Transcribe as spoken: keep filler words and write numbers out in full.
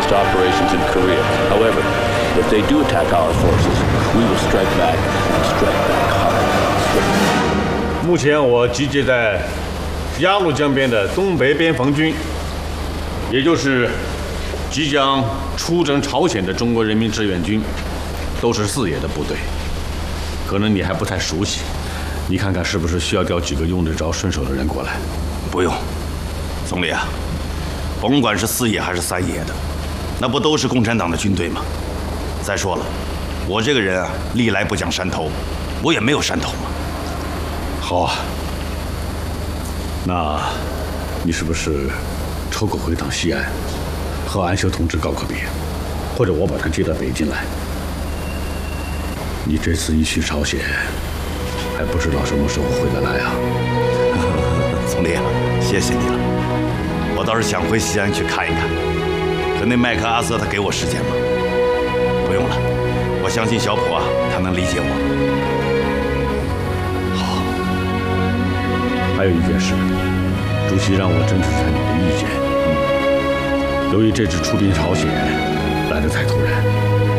advanced operations in Korea. However, if they do attack our forces, we will strike back and strike back hard. 目前我集结在鸭绿江边的东北边防军，也就是即将出征朝鲜的中国人民志愿军，都是四野的部队。可能你还不太熟悉，你看看是不是需要调几个用得着、顺手的人过来？ 不用，总理啊，甭管是四野还是三野的，那不都是共产党的军队吗？再说了，我这个人啊，历来不讲山头，我也没有山头嘛。 好啊，那你是不是抽空回趟西安，和安修同志告个别，或者我把他接到北京来？你这次一去朝鲜，还不知道什么时候回得来啊。 总理啊，谢谢你了，我倒是想回西安去看一看，可那麦克阿瑟他给我时间吗？不用了，我相信小普啊，他能理解我。 好，还有一件事，主席让我征求一下你的意见。由于这次出兵朝鲜来得太突然。